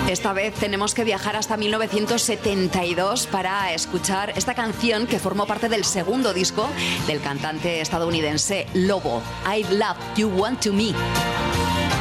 Esta vez tenemos que viajar hasta 1972 para escuchar esta canción que formó parte del segundo disco del cantante estadounidense Lobo, I Love You Want to Me.